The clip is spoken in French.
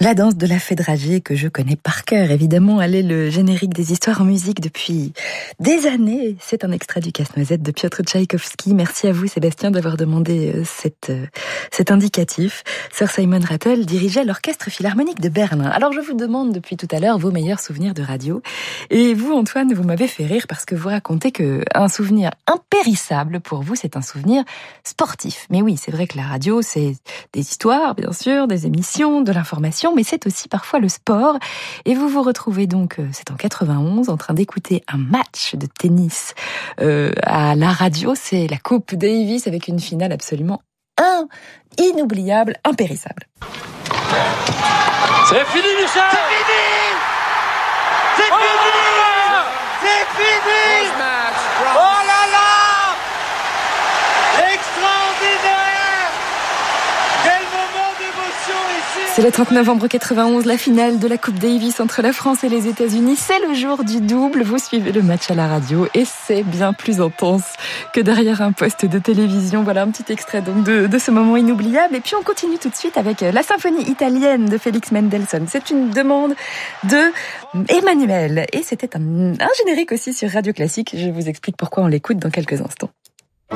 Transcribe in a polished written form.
La danse de la fée dragée que je connais par cœur, évidemment, elle est le générique des histoires en musique depuis des années. C'est un extrait du Casse-Noisette de Piotr Tchaïkovski. Merci à vous, Sébastien, d'avoir demandé cet indicatif. Sir Simon Rattle dirigeait l'Orchestre Philharmonique de Berlin. Alors je vous demande depuis tout à l'heure vos meilleurs souvenirs de radio. Et vous, Antoine, vous m'avez fait rire parce que vous racontez qu'un souvenir impérissable pour vous, c'est un souvenir sportif. Mais oui, c'est vrai que la radio, c'est des histoires, bien sûr, des émissions, de l'information, mais c'est aussi parfois le sport. Et vous vous retrouvez donc, c'est en 91, en train d'écouter un match de tennis à la radio. C'est la Coupe Davis avec une finale absolument inoubliable, impérissable. C'est fini, Michel! C'est fini! C'est fini! C'est fini! Oh là là! Extraordinaire! Quel moment d'émotion ici! C'est le 30 novembre 91, la finale de la Coupe Davis entre la France et les États-Unis. C'est le jour du double. Vous suivez le match à la radio et c'est bien plus intense que derrière un poste de télévision. Voilà un petit extrait donc de ce moment inoubliable. Et puis on continue tout de suite avec la symphonie italienne de Félix Mendelssohn. C'est une demande de Emmanuel et c'était un générique aussi sur Radio Classique. Je vous explique pourquoi on l'écoute dans quelques instants.